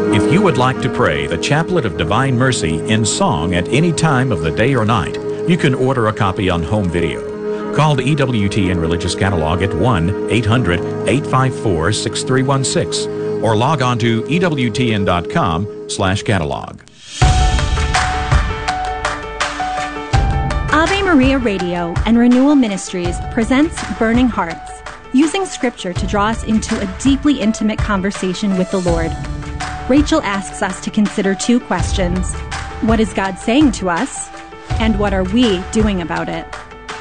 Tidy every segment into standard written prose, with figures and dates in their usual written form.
If you would like to pray the Chaplet of Divine Mercy in song at any time of the day or night, you can order a copy on home video. Call the EWTN Religious Catalog at 1-800-854-6316 or log on to EWTN.com/catalog. Ave Maria Radio and Renewal Ministries presents Burning Hearts, using Scripture to draw us into a deeply intimate conversation with the Lord. Rachel asks us to consider two questions. What is God saying to us? And what are we doing about it?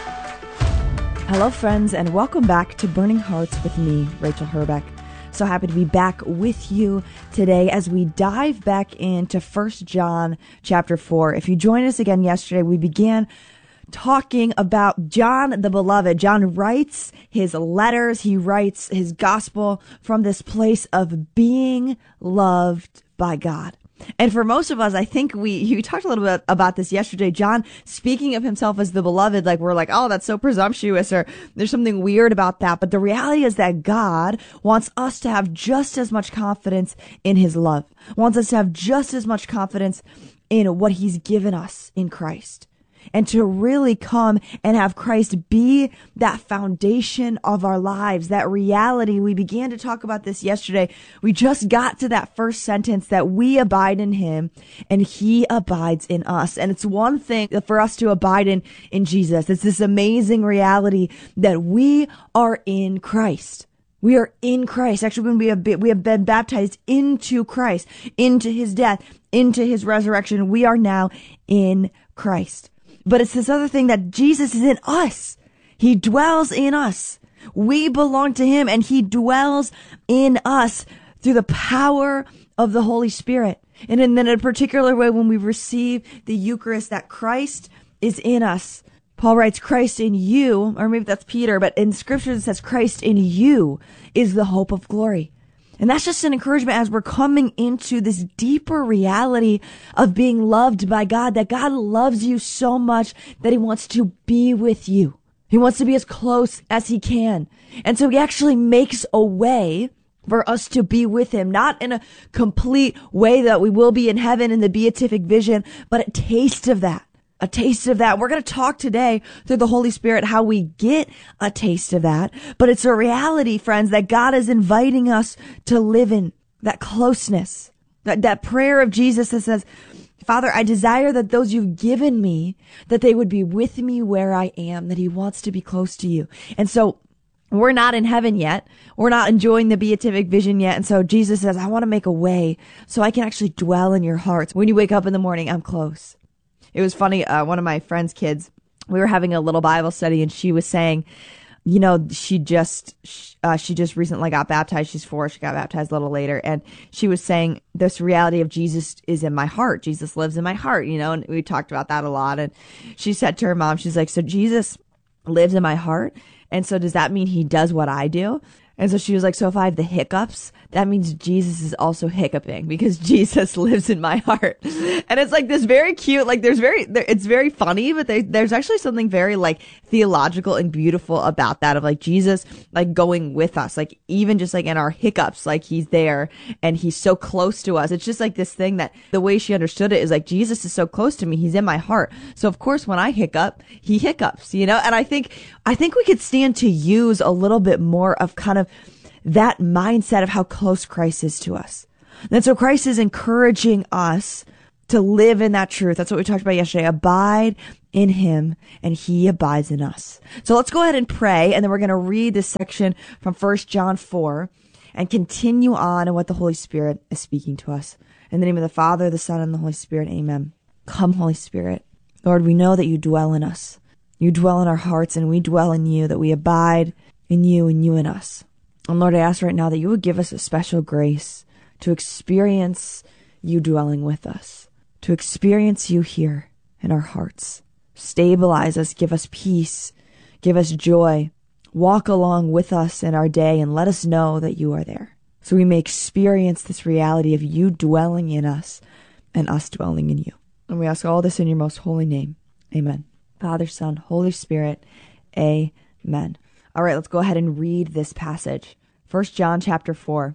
Hello, friends, and welcome back to Burning Hearts with me, Rachel Herbeck. So happy to be back with you today as we dive back into 1 John chapter 4. If you joined us again yesterday, we began talking about John the Beloved. John writes his letters, he writes his gospel from this place of being loved by God. And for most of us, I think you talked a little bit about this yesterday, John speaking of himself as the beloved, like we're like, oh, that's so presumptuous, or there's something weird about that. But the reality is that God wants us to have just as much confidence in his love, wants us to have just as much confidence in what he's given us in Christ. And to really come and have Christ be that foundation of our lives, that reality. We began to talk about this yesterday. We just got to that first sentence that we abide in him and he abides in us. And it's one thing for us to abide in Jesus. It's this amazing reality that we are in Christ. We are in Christ. Actually, when we have been baptized into Christ, into his death, into his resurrection, we are now in Christ. But it's this other thing that Jesus is in us. He dwells in us. We belong to him and he dwells in us through the power of the Holy Spirit. And then in a particular way, when we receive the Eucharist, that Christ is in us. Paul writes, Christ in you, or maybe that's Peter, but in Scripture it says Christ in you is the hope of glory. And that's just an encouragement as we're coming into this deeper reality of being loved by God, that God loves you so much that he wants to be with you. He wants to be as close as he can. And so he actually makes a way for us to be with him, not in a complete way that we will be in heaven in the beatific vision, but a taste of that. A taste of that. We're going to talk today through the Holy Spirit how we get a taste of that. But it's a reality, friends, that God is inviting us to live in that closeness. That prayer of Jesus that says, Father, I desire that those you've given me, that they would be with me where I am, that he wants to be close to you. And so we're not in heaven yet. We're not enjoying the beatific vision yet. And so Jesus says, I want to make a way so I can actually dwell in your hearts. When you wake up in the morning, I'm close. It was funny. One of my friend's kids, we were having a little Bible study and she was saying, you know, she just recently got baptized. She's 4. She got baptized a little later. And she was saying this reality of Jesus is in my heart. Jesus lives in my heart, you know, and we talked about that a lot. And she said to her mom, she's like, so Jesus lives in my heart. And so does that mean he does what I do? And so she was like, so if I have the hiccups, that means Jesus is also hiccuping because Jesus lives in my heart. And it's like this very cute, like it's very funny, but there's actually something very like theological and beautiful about that of like Jesus, like going with us, like even just like in our hiccups, like he's there and he's so close to us. It's just like this thing that the way she understood it is like, Jesus is so close to me. He's in my heart. So of course, when I hiccup, he hiccups, you know, and I think we could stand to use a little bit more of kind of that mindset of how close Christ is to us. And so Christ is encouraging us to live in that truth. That's what we talked about yesterday. Abide in him and he abides in us. So let's go ahead and pray. And then we're going to read this section from 1 John 4 and continue on in what the Holy Spirit is speaking to us. In the name of the Father, the Son, and the Holy Spirit. Amen. Come, Holy Spirit. Lord, we know that you dwell in us. You dwell in our hearts and we dwell in you, that we abide in you and you in us. And Lord, I ask right now that you would give us a special grace to experience you dwelling with us, to experience you here in our hearts. Stabilize us, give us peace, give us joy. Walk along with us in our day and let us know that you are there, so we may experience this reality of you dwelling in us and us dwelling in you. And we ask all this in your most holy name. Amen. Father, Son, Holy Spirit. Amen. All right, let's go ahead and read this passage. 1 John chapter 4.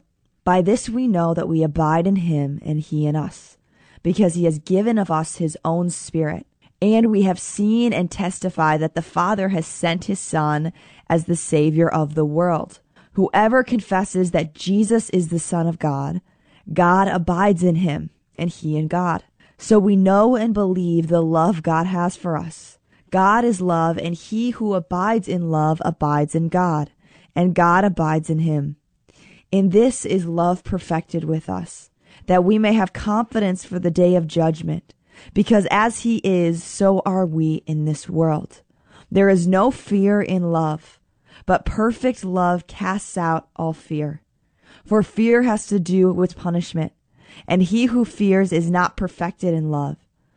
By this we know that we abide in him and he in us, because he has given of us his own Spirit. And we have seen and testify that the Father has sent his Son as the Savior of the world. Whoever confesses that Jesus is the Son of God, God abides in him, and he in God. So we know and believe the love God has for us. God is love, and he who abides in love abides in God, and God abides in him. In this is love perfected with us, that we may have confidence for the day of judgment, because as he is, so are we in this world. There is no fear in love, but perfect love casts out all fear. For fear has to do with punishment, and he who fears is not perfected in love.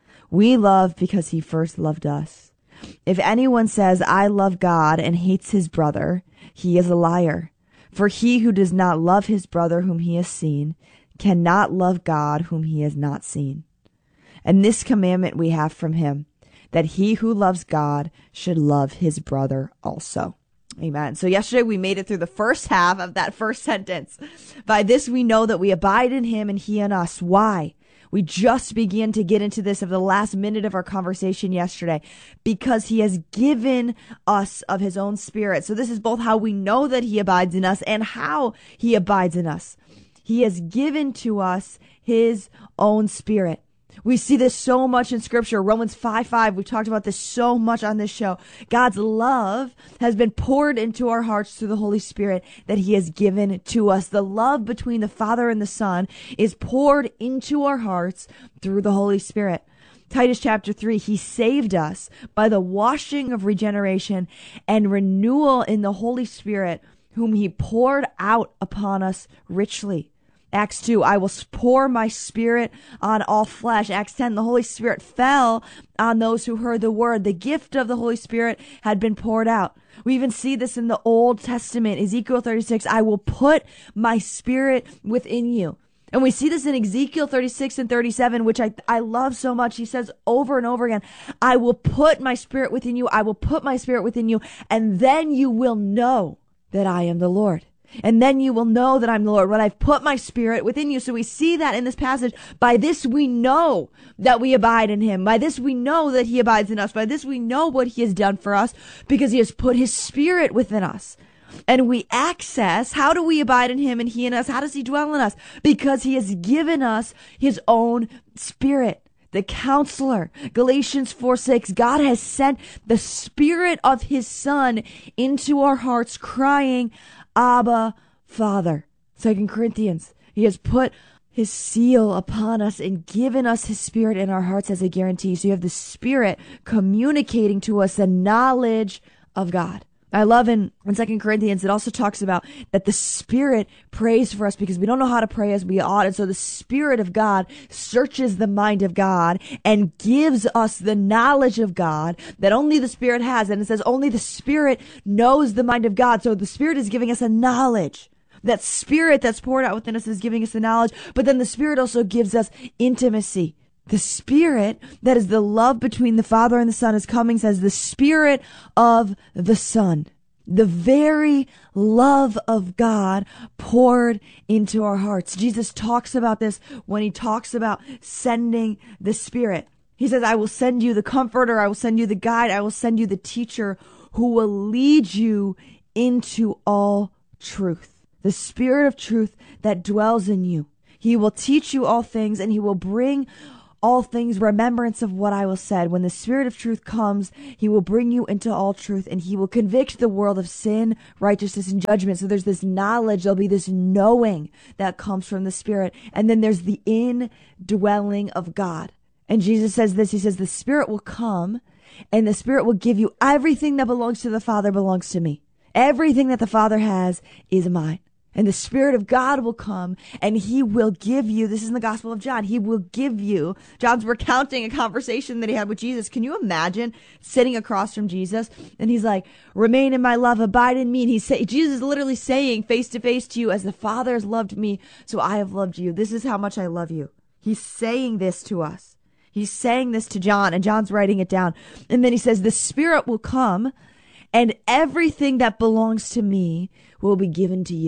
We love because he first loved us. If anyone says, I love God, and hates his brother, he is a liar. For he who does not love his brother whom he has seen cannot love God whom he has not seen. And this commandment we have from him, that he who loves God should love his brother also. Amen. So yesterday we made it through the first half of that first sentence. By this we know that we abide in him and he in us. Why? We just began to get into this of the last minute of our conversation yesterday, because he has given us of his own Spirit. So this is both how we know that he abides in us and how he abides in us. He has given to us his own Spirit. We see this so much in Scripture. Romans 5:5, we've talked about this so much on this show. God's love has been poured into our hearts through the Holy Spirit that he has given to us. The love between the Father and the Son is poured into our hearts through the Holy Spirit. Titus chapter 3, he saved us by the washing of regeneration and renewal in the Holy Spirit, whom he poured out upon us richly. Acts 2, I will pour my Spirit on all flesh. Acts 10, the Holy Spirit fell on those who heard the word. The gift of the Holy Spirit had been poured out. We even see this in the Old Testament. Ezekiel 36, I will put my Spirit within you. And we see this in Ezekiel 36 and 37, which I love so much. He says over and over again, I will put my Spirit within you. I will put my Spirit within you. And then you will know that I am the Lord. And then you will know that I'm the Lord when I've put my Spirit within you. So we see that in this passage. By this we know that we abide in him. By this we know that he abides in us. By this we know what he has done for us, because he has put his Spirit within us. And we access, how do we abide in him and he in us? How does he dwell in us? Because he has given us his own Spirit. The counselor, Galatians 4:6, God has sent the Spirit of his Son into our hearts, crying, Abba, Father. 2 Corinthians, he has put his seal upon us and given us his Spirit in our hearts as a guarantee. So you have the Spirit communicating to us the knowledge of God. I love in 2 Corinthians, it also talks about that the Spirit prays for us because we don't know how to pray as we ought. And so the Spirit of God searches the mind of God and gives us the knowledge of God that only the Spirit has. And it says only the Spirit knows the mind of God. So the Spirit is giving us a knowledge. That Spirit that's poured out within us is giving us the knowledge. But then the Spirit also gives us intimacy. The Spirit that is the love between the Father and the Son is coming, says the Spirit of the Son. The very love of God poured into our hearts. Jesus talks about this when he talks about sending the Spirit. He says, I will send you the Comforter, I will send you the Guide, I will send you the Teacher who will lead you into all truth. The Spirit of truth that dwells in you. He will teach you all things, and he will bring all things remembrance of what I will said. When the Spirit of truth comes, he will bring you into all truth, and he will convict the world of sin, righteousness, and judgment. So there's this knowledge, there'll be this knowing that comes from the Spirit. And then there's the indwelling of God. And Jesus says this, he says, the Spirit will come, and the Spirit will give you everything that belongs to the Father belongs to me. Everything that the Father has is mine. And the Spirit of God will come and he will give you, this is in the Gospel of John, he will give you, John's recounting a conversation that he had with Jesus. Can you imagine sitting across from Jesus? And he's like, remain in my love, abide in me. And Jesus is literally saying face to face to you, as the Father has loved me, so I have loved you. This is how much I love you. He's saying this to us. He's saying this to John, and John's writing it down. And then he says, the Spirit will come and everything that belongs to me will be given to you.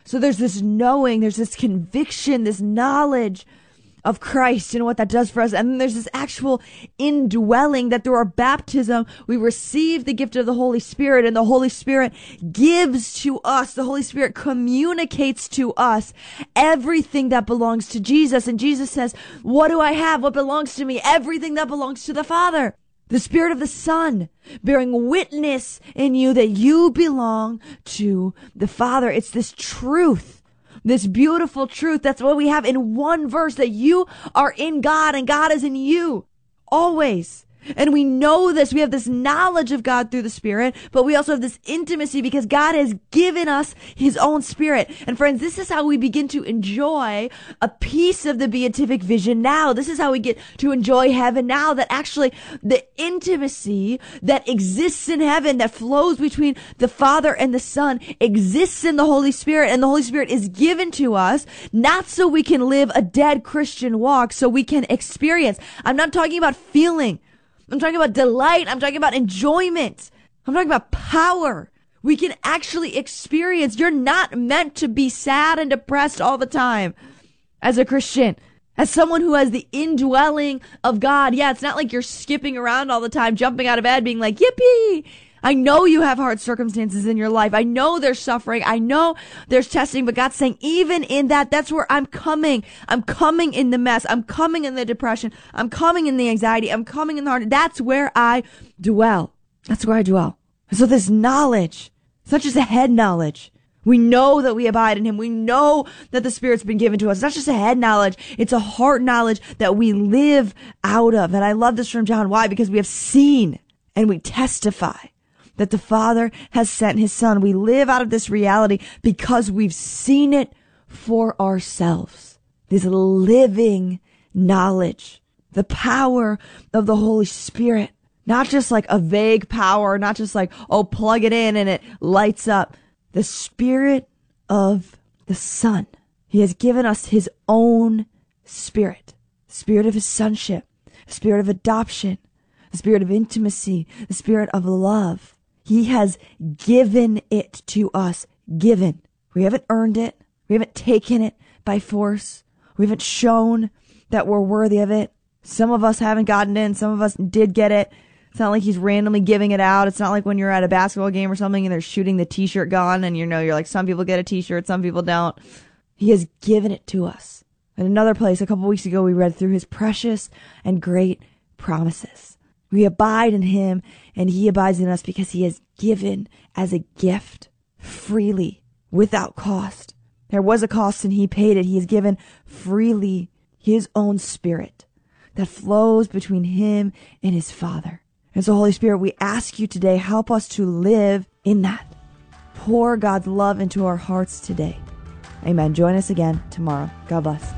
So there's this knowing, there's this conviction, this knowledge of Christ and what that does for us. And then there's this actual indwelling that through our baptism, we receive the gift of the Holy Spirit, and the Holy Spirit gives to us. The Holy Spirit communicates to us everything that belongs to Jesus. And Jesus says, what do I have? What belongs to me? Everything that belongs to the Father. The Spirit of the Son bearing witness in you that you belong to the Father. It's this truth. This beautiful truth. That's what we have in one verse, that you are in God and God is in you always. And we know this. We have this knowledge of God through the Spirit, but we also have this intimacy because God has given us his own Spirit. And friends, this is how we begin to enjoy a piece of the beatific vision now. This is how we get to enjoy heaven now, that actually the intimacy that exists in heaven, that flows between the Father and the Son, exists in the Holy Spirit. And the Holy Spirit is given to us not so we can live a dead Christian walk, so we can experience. I'm not talking about feeling. I'm talking about delight. I'm talking about enjoyment. I'm talking about power. We can actually experience. You're not meant to be sad and depressed all the time as a Christian, as someone who has the indwelling of God. Yeah, it's not like you're skipping around all the time, jumping out of bed, being like, yippee. I know you have hard circumstances in your life. I know there's suffering. I know there's testing, but God's saying, even in that, that's where I'm coming. I'm coming in the mess. I'm coming in the depression. I'm coming in the anxiety. I'm coming in the heart. That's where I dwell. That's where I dwell. So this knowledge, it's not just a head knowledge. We know that we abide in him. We know that the Spirit's been given to us. It's not just a head knowledge. It's a heart knowledge that we live out of. And I love this from John. Why? Because we have seen and we testify that the Father has sent his Son. We live out of this reality because we've seen it for ourselves. This living knowledge, the power of the Holy Spirit, not just like a vague power, not just like, oh, plug it in and it lights up. The Spirit of the Son. He has given us his own Spirit, the Spirit of his sonship, the Spirit of adoption, the Spirit of intimacy, the Spirit of love. He has given it to us. Given. We haven't earned it. We haven't taken it by force. We haven't shown that we're worthy of it. Some of us haven't gotten in. Some of us did get it. It's not like he's randomly giving it out. It's not like when you're at a basketball game or something and they're shooting the t-shirt gun and you're like, some people get a t-shirt, some people don't. He has given it to us. In another place, a couple weeks ago, we read through his precious and great promises. We abide in him and he abides in us because he has given as a gift freely without cost. There was a cost and he paid it. He has given freely his own Spirit that flows between him and his Father. And so, Holy Spirit, we ask you today, help us to live in that. Pour God's love into our hearts today. Amen. Join us again tomorrow. God bless.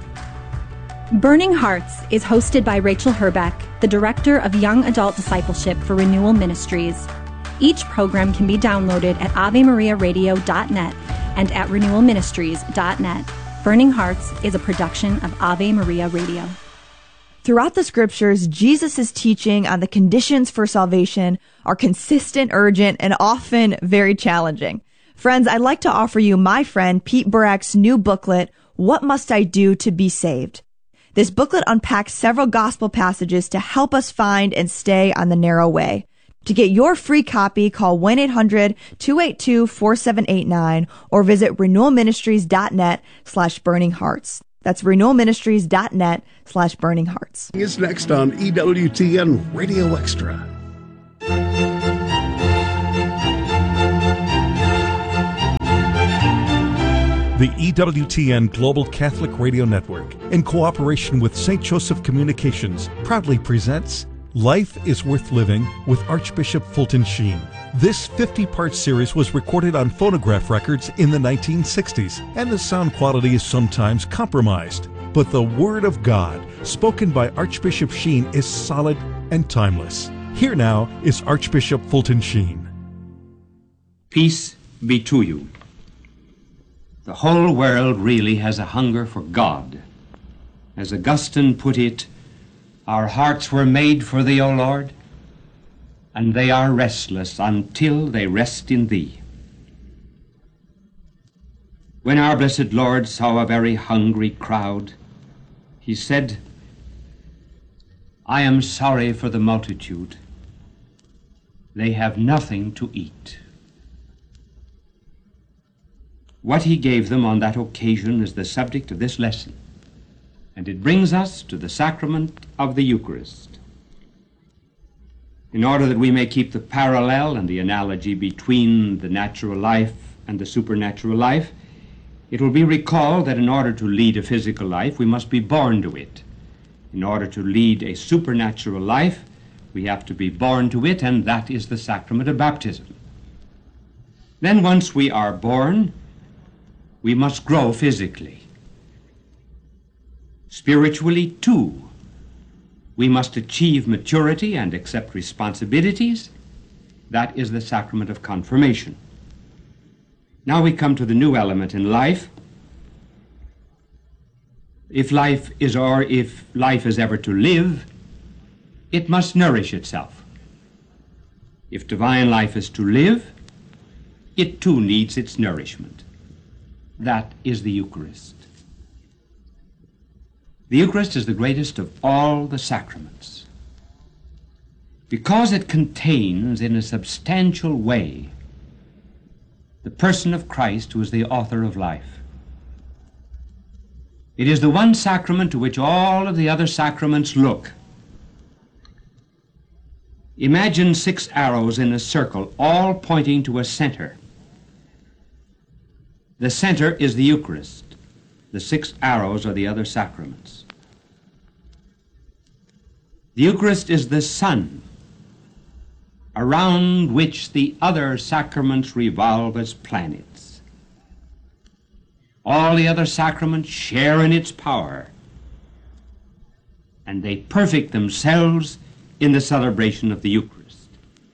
Burning Hearts is hosted by Rachel Herbeck, the Director of Young Adult Discipleship for Renewal Ministries. Each program can be downloaded at AveMariaRadio.net and at RenewalMinistries.net. Burning Hearts is a production of Ave Maria Radio. Throughout the scriptures, Jesus' teaching on the conditions for salvation are consistent, urgent, and often very challenging. Friends, I'd like to offer you my friend Pete Burak's new booklet, What Must I Do to Be Saved? This booklet unpacks several gospel passages to help us find and stay on the narrow way. To get your free copy, call 1-800-282-4789 or visit renewalministries.net/burninghearts. That's renewalministries.net/burninghearts. It's next on EWTN Radio Extra. The EWTN Global Catholic Radio Network, in cooperation with St. Joseph Communications, proudly presents Life is Worth Living with Archbishop Fulton Sheen. This 50-part series was recorded on phonograph records in the 1960s, and the sound quality is sometimes compromised. But the Word of God, spoken by Archbishop Sheen, is solid and timeless. Here now is Archbishop Fulton Sheen. Peace be to you. The whole world really has a hunger for God. As Augustine put it, our hearts were made for thee, O Lord, and they are restless until they rest in thee. When our blessed Lord saw a very hungry crowd, he said, I am sorry for the multitude. They have nothing to eat. What he gave them on that occasion is the subject of this lesson, and it brings us to the sacrament of the Eucharist. In order that we may keep the parallel and the analogy between the natural life and the supernatural life, it will be recalled that in order to lead a physical life, we must be born to it. In order to lead a supernatural life, we have to be born to it, and that is the sacrament of baptism. Then once we are born, we must grow physically. Spiritually, too, we must achieve maturity and accept responsibilities. That is the sacrament of confirmation. Now we come to the new element in life. If life is ever to live, it must nourish itself. If divine life is to live, it too needs its nourishment. That is the Eucharist. The Eucharist is the greatest of all the sacraments because it contains in a substantial way the person of Christ, who is the author of life. It is the one sacrament to which all of the other sacraments look. Imagine 6 arrows in a circle, all pointing to a center. The center is the Eucharist. The 6 arrows are the other sacraments. The Eucharist is the sun around which the other sacraments revolve as planets. All the other sacraments share in its power, and they perfect themselves in the celebration of the Eucharist.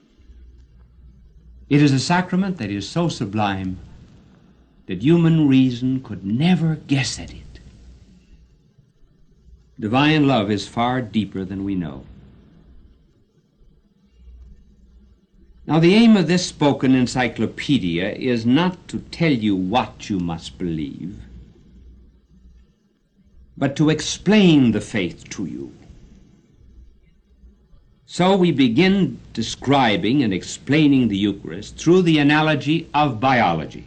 It is a sacrament that is so sublime that human reason could never guess at it. Divine love is far deeper than we know. Now, the aim of this spoken encyclopedia is not to tell you what you must believe, but to explain the faith to you. So we begin describing and explaining the Eucharist through the analogy of biology.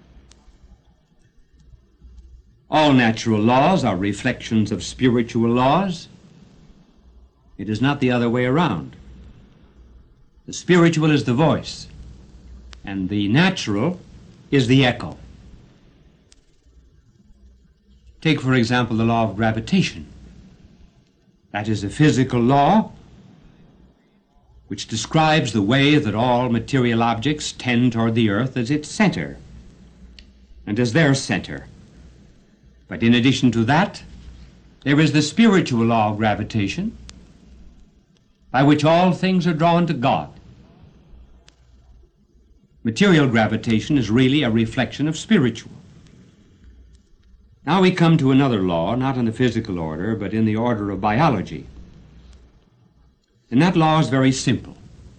All natural laws are reflections of spiritual laws. It is not the other way around. The spiritual is the voice, and the natural is the echo. Take, for example, the law of gravitation. That is a physical law which describes the way that all material objects tend toward the earth as its center and as their center. But in addition to that, there is the spiritual law of gravitation, by which all things are drawn to God. Material gravitation is really a reflection of spiritual. Now we come to another law, not in the physical order, but in the order of biology. And that law is very simple.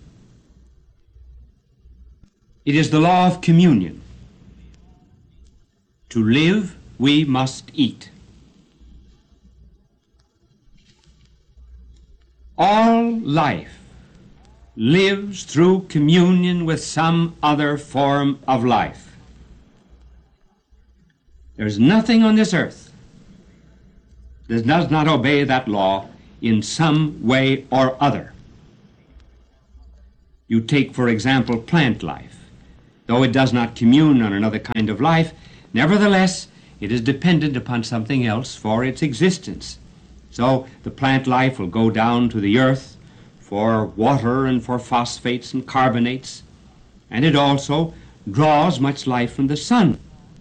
It is the law of communion. To live, we must eat. All life lives through communion with some other form of life. There's nothing on this earth that does not obey that law in some way or other. You take, for example, plant life. Though it does not commune on another kind of life, nevertheless, it is dependent upon something else for its existence. So the plant life will go down to the earth for water and for phosphates and carbonates, and it also draws much life from the sun.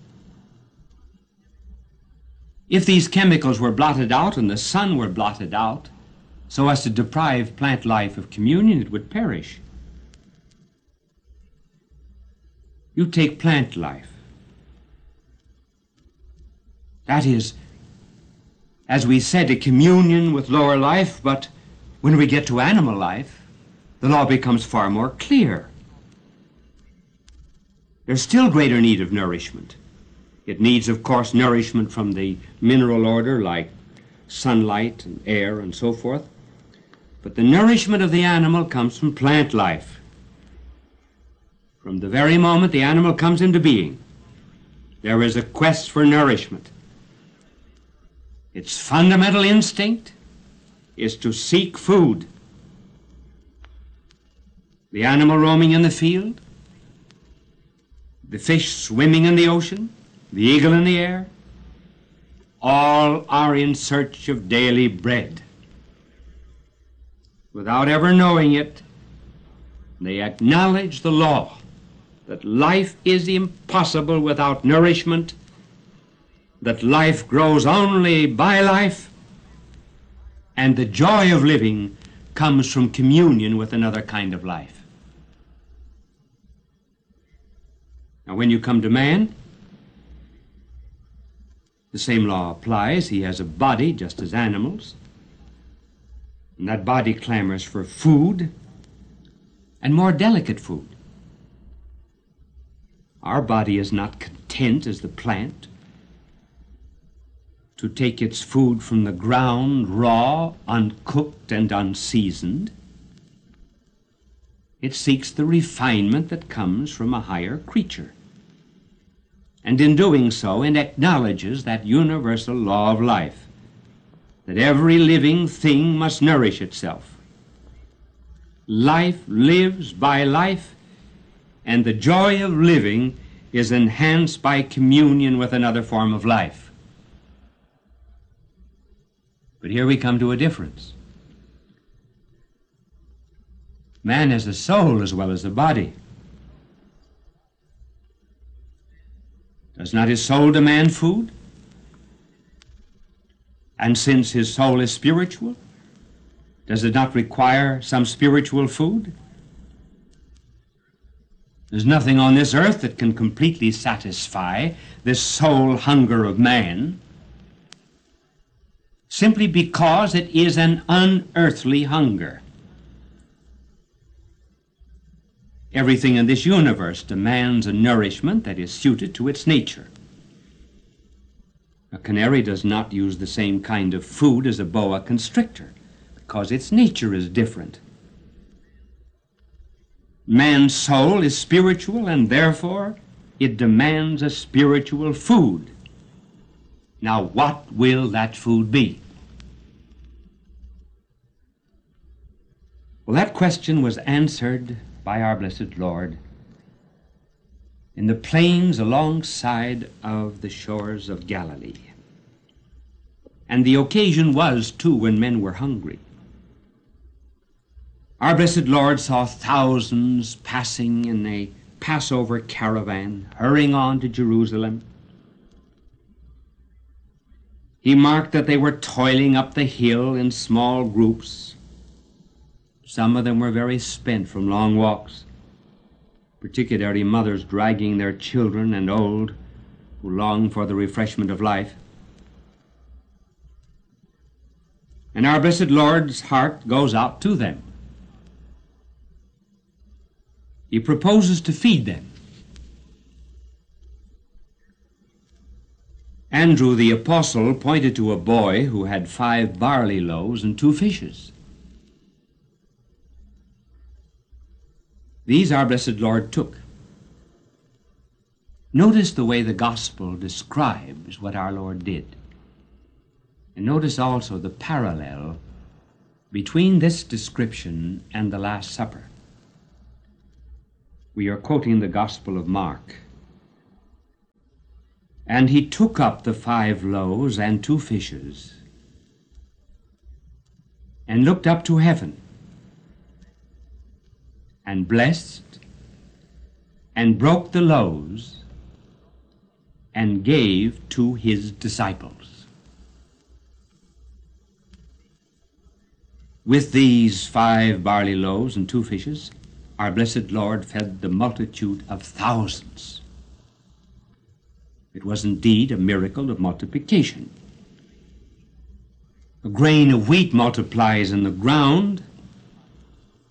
If these chemicals were blotted out and the sun were blotted out so as to deprive plant life of communion, it would perish. You take plant life. That is, as we said, a communion with lower life, but when we get to animal life, the law becomes far more clear. There's still greater need of nourishment. It needs, of course, nourishment from the mineral order, like sunlight and air and so forth. But the nourishment of the animal comes from plant life. From the very moment the animal comes into being, there is a quest for nourishment. Its fundamental instinct is to seek food. The animal roaming in the field, the fish swimming in the ocean, the eagle in the air, all are in search of daily bread. Without ever knowing it, they acknowledge the law that life is impossible without nourishment, that life grows only by life, and the joy of living comes from communion with another kind of life. Now, when you come to man, the same law applies. He has a body just as animals, and that body clamors for food and more delicate food. Our body is not content as the plant to take its food from the ground raw, uncooked, and unseasoned. It seeks the refinement that comes from a higher creature. And in doing so, it acknowledges that universal law of life, that every living thing must nourish itself. Life lives by life, and the joy of living is enhanced by communion with another form of life. But here we come to a difference. Man has a soul as well as a body. Does not his soul demand food? And since his soul is spiritual, does it not require some spiritual food? There's nothing on this earth that can completely satisfy this soul hunger of man, simply because it is an unearthly hunger. Everything in this universe demands a nourishment that is suited to its nature. A canary does not use the same kind of food as a boa constrictor, because its nature is different. Man's soul is spiritual, and therefore it demands a spiritual food. Now, what will that food be? Well, that question was answered by our blessed Lord in the plains alongside of the shores of Galilee. And the occasion was, too, when men were hungry. Our blessed Lord saw thousands passing in a Passover caravan, hurrying on to Jerusalem. He marked that they were toiling up the hill in small groups. Some of them were very spent from long walks, particularly mothers dragging their children and old who longed for the refreshment of life. And our blessed Lord's heart goes out to them. He proposes to feed them. Andrew the apostle pointed to a boy who had 5 barley loaves and 2 fishes. These our blessed Lord took. Notice the way the gospel describes what our Lord did. And notice also the parallel between this description and the Last Supper. We are quoting the Gospel of Mark. And he took up the 5 loaves and 2 fishes, and looked up to heaven, and blessed, and broke the loaves, and gave to his disciples. With these 5 barley loaves and 2 fishes, our blessed Lord fed the multitude of thousands. It was indeed a miracle of multiplication. A grain of wheat multiplies in the ground,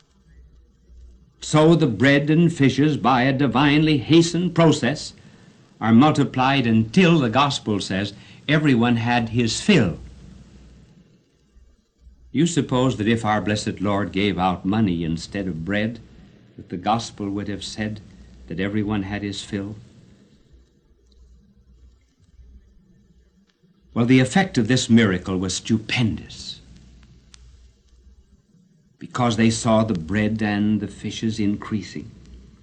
so the bread and fishes, by a divinely hastened process, are multiplied until, the gospel says, everyone had his fill. You suppose that if our blessed Lord gave out money instead of bread, that the gospel would have said that everyone had his fill? Well, the effect of this miracle was stupendous, because they saw the bread and the fishes increasing.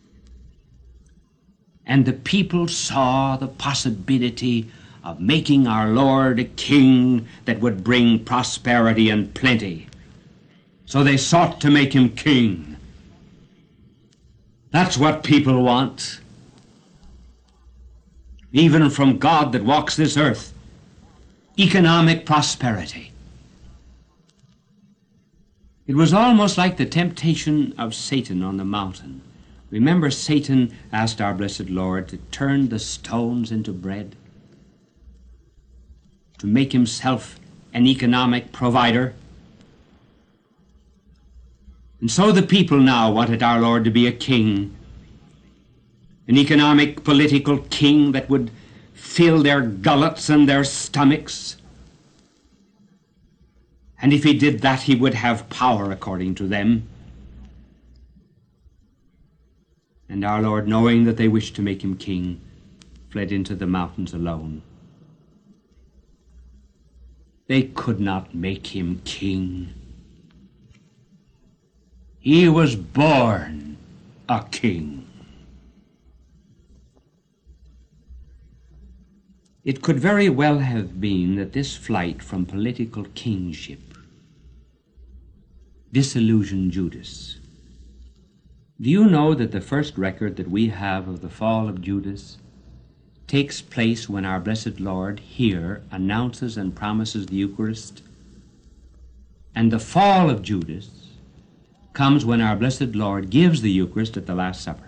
And the people saw the possibility of making our Lord a king that would bring prosperity and plenty. So they sought to make him king. That's what people want, even from God that walks this earth. Economic prosperity. It was almost like the temptation of Satan on the mountain. Remember, Satan asked our blessed Lord to turn the stones into bread, to make himself an economic provider. And so the people now wanted our Lord to be a king, an economic, political king that would fill their gullets and their stomachs. And if he did that, he would have power according to them. And our Lord, knowing that they wished to make him king, fled into the mountains alone. They could not make him king. He was born a king. It could very well have been that this flight from political kingship disillusioned Judas. Do you know that the first record that we have of the fall of Judas takes place when our blessed Lord here announces and promises the Eucharist? And the fall of Judas comes when our blessed Lord gives the Eucharist at the Last Supper.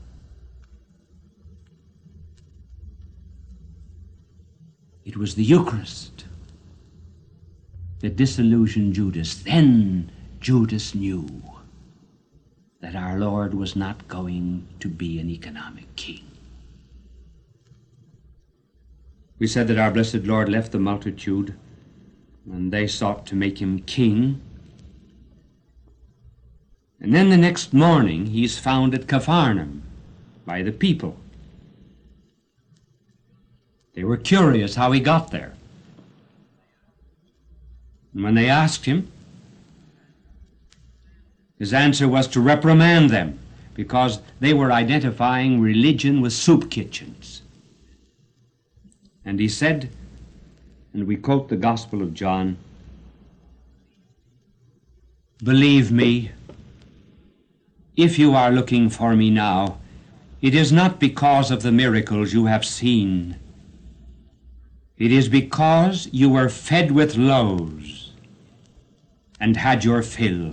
It was the Eucharist that disillusioned Judas. Then Judas knew that our Lord was not going to be an economic king. We said that our blessed Lord left the multitude and they sought to make him king. And then the next morning he's found at Capharnaum by the people. They were curious how he got there. And when they asked him, his answer was to reprimand them because they were identifying religion with soup kitchens. And he said, and we quote the Gospel of John, "Believe me, if you are looking for me now, it is not because of the miracles you have seen. It is because you were fed with loaves and had your fill."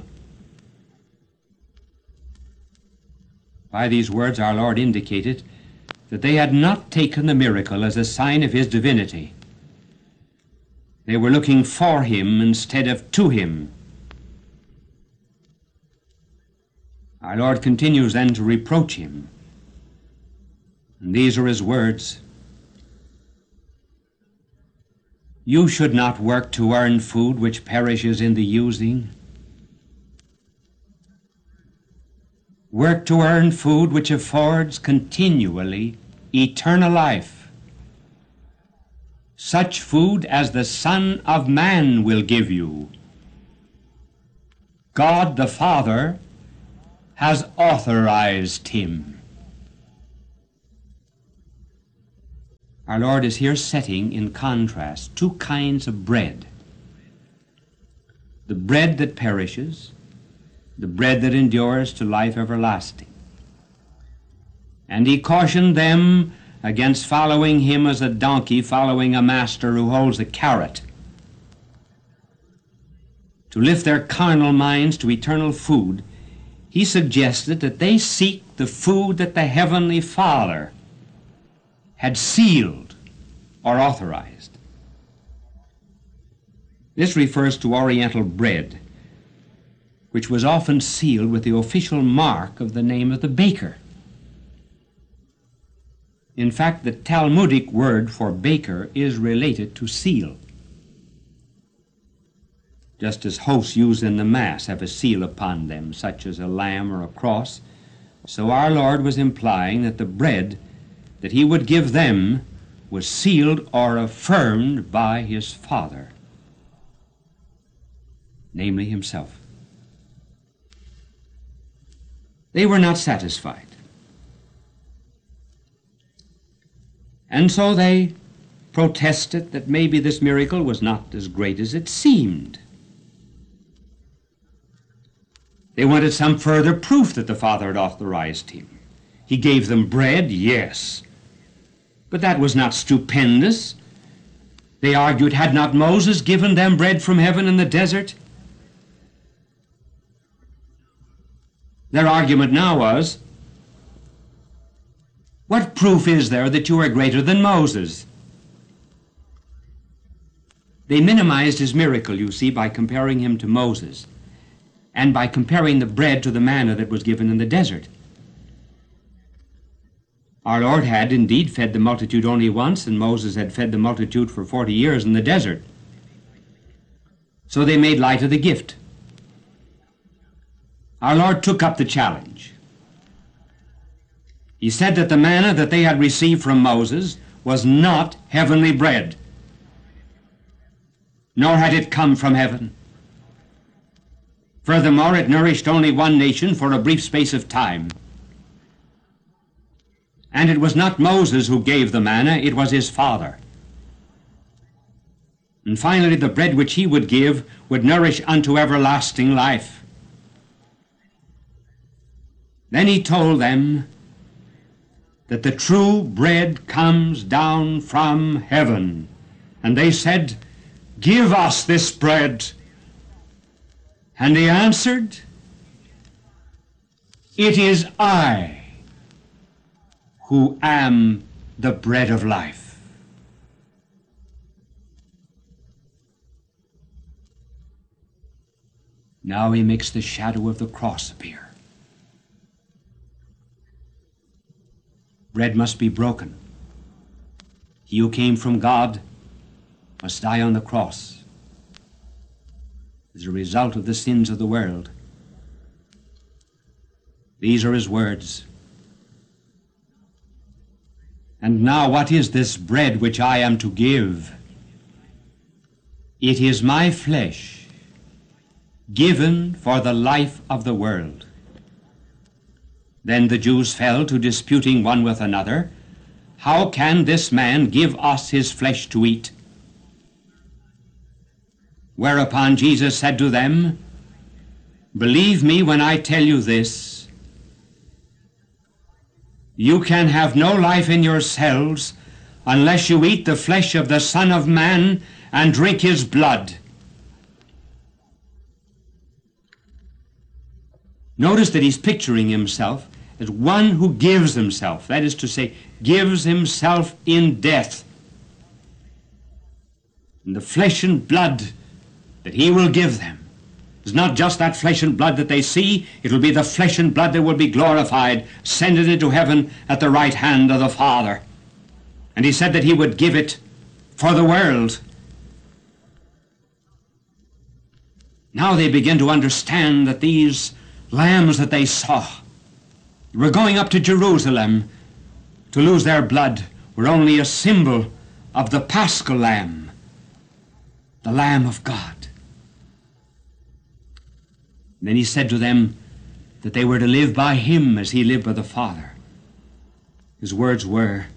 By these words our Lord indicated that they had not taken the miracle as a sign of his divinity. They were looking for him instead of to him. Our Lord continues then to reproach him. And these are his words. "You should not work to earn food which perishes in the using. Work to earn food which affords continually eternal life, such food as the Son of Man will give you. God the Father has authorized him." Our Lord is here setting in contrast two kinds of bread. The bread that perishes, the bread that endures to life everlasting. And he cautioned them against following him as a donkey following a master who holds a carrot. To lift their carnal minds to eternal food, he suggested that they seek the food that the Heavenly Father had sealed or authorized. This refers to Oriental bread, which was often sealed with the official mark of the name of the baker. In fact, the Talmudic word for baker is related to seal. Just as hosts used in the Mass have a seal upon them, such as a lamb or a cross, so our Lord was implying that the bread that he would give them was sealed or affirmed by his Father, namely himself. They were not satisfied. And so they protested that maybe this miracle was not as great as it seemed. They wanted some further proof that the Father had authorized him. He gave them bread, yes, but that was not stupendous. They argued, had not Moses given them bread from heaven in the desert? Their argument now was, what proof is there that you are greater than Moses? They minimized his miracle, you see, by comparing him to Moses, and by comparing the bread to the manna that was given in the desert. Our Lord had indeed fed the multitude only once, and Moses had fed the multitude for 40 years in the desert. So they made light of the gift. Our Lord took up the challenge. He said that the manna that they had received from Moses was not heavenly bread, nor had it come from heaven. Furthermore, it nourished only one nation for a brief space of time. And it was not Moses who gave the manna, it was his Father. And finally, the bread which he would give would nourish unto everlasting life. Then he told them that the true bread comes down from heaven. And they said, give us this bread. And he answered, it is I who am the bread of life. Now he makes the shadow of the cross appear. Bread must be broken. He who came from God must die on the cross as a result of the sins of the world. These are his words. And now what is this bread which I am to give? It is my flesh, given for the life of the world. Then the Jews fell to disputing one with another, how can this man give us his flesh to eat? Whereupon Jesus said to them, believe me when I tell you this, you can have no life in yourselves unless you eat the flesh of the Son of Man and drink his blood. Notice that he's picturing himself as one who gives himself, that is to say, gives himself in death. And the flesh and blood that he will give them is not just that flesh and blood that they see, it will be the flesh and blood that will be glorified, ascended into heaven at the right hand of the Father. And he said that he would give it for the world. Now they begin to understand that these lambs that they saw were going up to Jerusalem to lose their blood were only a symbol of the Paschal Lamb, the Lamb of God. And then he said to them that they were to live by him as he lived by the Father. His words were,